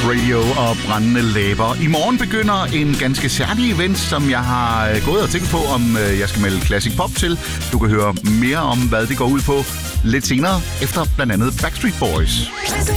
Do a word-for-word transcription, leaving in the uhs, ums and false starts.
Radio og brændende læber. I morgen begynder en ganske særlig event, som jeg har gået og tænkt på, om jeg skal melde Classic Pop til. Du kan høre mere om, hvad det går ud på lidt senere, efter blandt andet Backstreet Boys.